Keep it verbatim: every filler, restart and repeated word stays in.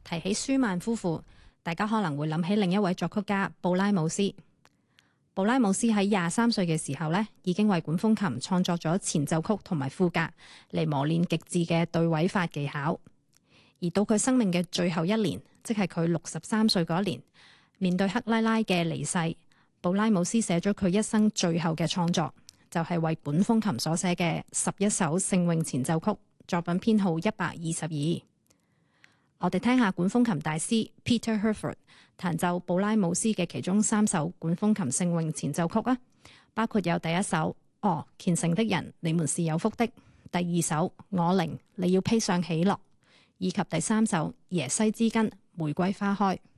提起舒曼夫婦，大家可能會諗起另一位作曲家布拉姆斯。布拉姆斯喺廿三歲嘅時候呢，已經為管風琴創作咗前奏曲同埋賦格，嚟磨練極致嘅對位法技巧。而到佢生命嘅最後一年，即係佢六十三歲嗰一年，面對克拉拉嘅離世，布拉姆斯寫咗佢一生最後嘅創作，就係、是、為管風琴所寫嘅十一首聖詠前奏曲，作品編號一百二十二。我哋聽下管風琴大師 Peter Hurford 彈奏布拉姆斯嘅其中三首管風琴聖詠前奏曲啊，包括有第一首哦，虔誠的人，你們是有福的；第二首我靈，你要披上喜樂；以及第三首耶西之根，玫瑰花開。